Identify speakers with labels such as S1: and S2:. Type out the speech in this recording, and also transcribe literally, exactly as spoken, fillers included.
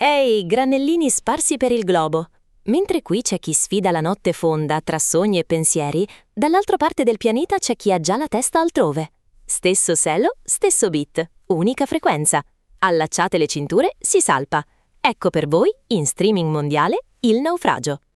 S1: Ehi, granellini sparsi per il globo. Mentre qui c'è chi sfida la notte fonda tra sogni e pensieri, dall'altra parte del pianeta c'è chi ha già la testa altrove. Stesso cielo, stesso beat, unica frequenza. Allacciate le cinture, si salpa. Ecco per voi, in streaming mondiale, Il Naufragio.